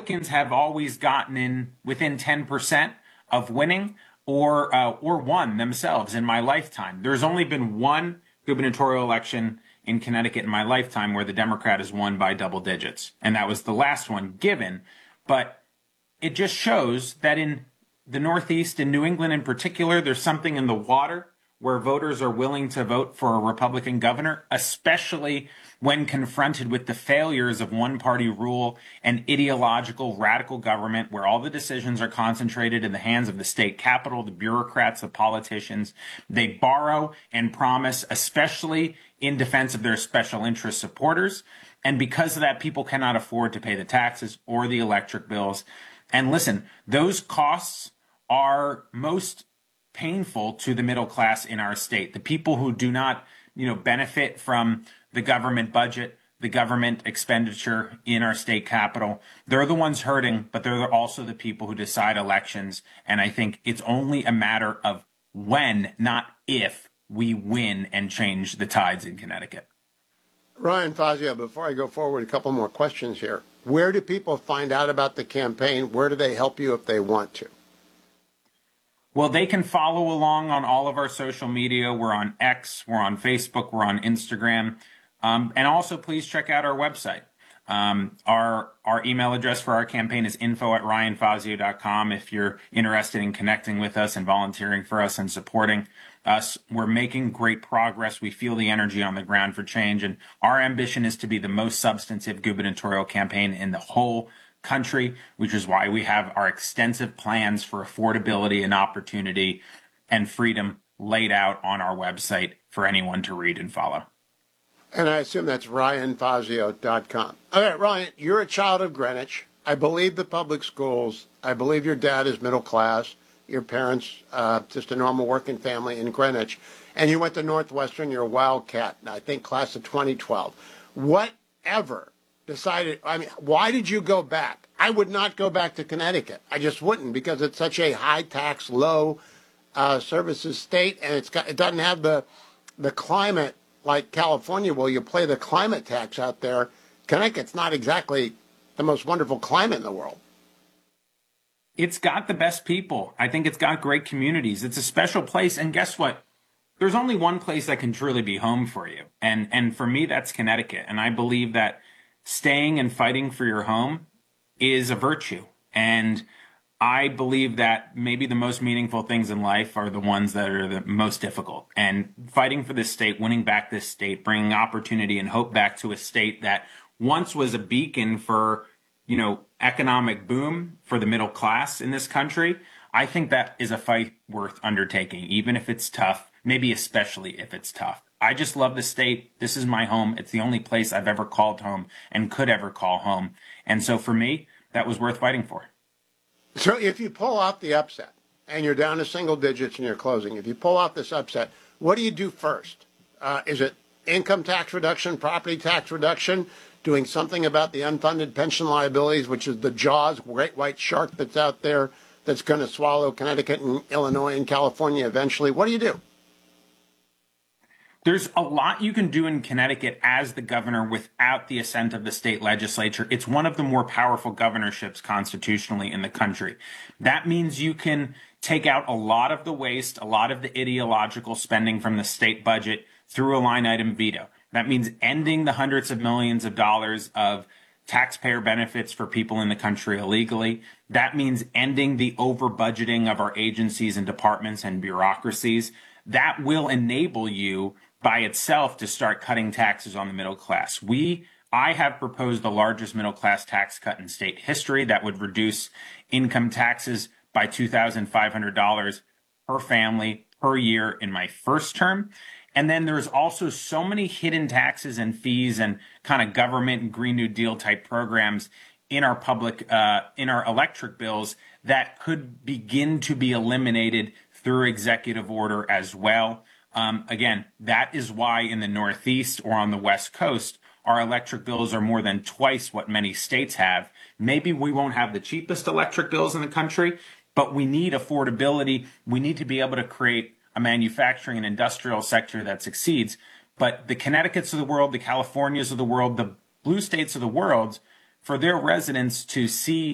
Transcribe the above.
Republicans have always gotten in within 10% of winning or won themselves in my lifetime. There's only been one gubernatorial election in Connecticut in my lifetime where the Democrat has won by double digits, and that was the last one given. But it just shows that in the Northeast, in New England in particular, there's something in the water where voters are willing to vote for a Republican governor, especially when confronted with the failures of one-party rule and ideological radical government where all the decisions are concentrated in the hands of the state capital, the bureaucrats, the politicians. They borrow and promise, especially in defense of their special interest supporters. And because of that, people cannot afford to pay the taxes or the electric bills. And listen, those costs are most painful to the middle class in our state. The people who do not, benefit from the government budget, the government expenditure in our state capital, they're the ones hurting, but they're also the people who decide elections. And I think it's only a matter of when, not if, we win and change the tides in Connecticut. Ryan Fazio, before I go forward, a couple more questions here. Where do people find out about the campaign? Where do they help you if they want to? Well, they can follow along on all of our social media. We're on X, we're on Facebook, we're on Instagram. And also, please check out our website. Our email address for our campaign is info@ryanfazio.com. If you're interested in connecting with us and volunteering for us and supporting us, we're making great progress. We feel the energy on the ground for change. And our ambition is to be the most substantive gubernatorial campaign in the whole country, which is why we have our extensive plans for affordability and opportunity and freedom laid out on our website for anyone to read and follow. And I assume that's ryanfazio.com. All right, Ryan, you're a child of Greenwich. I believe the public schools. I believe your dad is middle class. Your parents, just a normal working family in Greenwich. And you went to Northwestern. You're a Wildcat, I think class of 2012. Whatever decided, why did you go back? I would not go back to Connecticut. I just wouldn't, because it's such a high tax, low services state, and it doesn't have the climate like California. Well, you play the climate tax out there. Connecticut's not exactly the most wonderful climate in the world. It's got the best people. I think it's got great communities. It's a special place. And guess what? There's only one place that can truly be home for you. And for me, that's Connecticut. And I believe that staying and fighting for your home is a virtue. And I believe that maybe the most meaningful things in life are the ones that are the most difficult. And fighting for this state, winning back this state, bringing opportunity and hope back to a state that once was a beacon for, economic boom for the middle class in this country, I think that is a fight worth undertaking, even if it's tough, maybe especially if it's tough. I just love the state. This is my home. It's the only place I've ever called home and could ever call home. And so for me, that was worth fighting for. So if you pull out the upset and you're down to single digits and you're closing, if you pull out this upset, what do you do first? Is it income tax reduction, property tax reduction, doing something about the unfunded pension liabilities, which is the Jaws, great white shark that's out there that's going to swallow Connecticut and Illinois and California eventually? What do you do? There's a lot you can do in Connecticut as the governor without the assent of the state legislature. It's one of the more powerful governorships constitutionally in the country. That means you can take out a lot of the waste, a lot of the ideological spending from the state budget through a line item veto. That means ending the hundreds of millions of dollars of taxpayer benefits for people in the country illegally. That means ending the over budgeting of our agencies and departments and bureaucracies. That will enable you by itself to start cutting taxes on the middle class. I have proposed the largest middle class tax cut in state history that would reduce income taxes by $2,500 per family per year in my first term. And then there's also so many hidden taxes and fees and kind of government and Green New Deal type programs in our in our electric bills that could begin to be eliminated through executive order as well. Again, that is why in the Northeast or on the West Coast, our electric bills are more than twice what many states have. Maybe we won't have the cheapest electric bills in the country, but we need affordability. We need to be able to create a manufacturing and industrial sector that succeeds. But the Connecticut's of the world, the Californias of the world, the blue states of the world, for their residents to see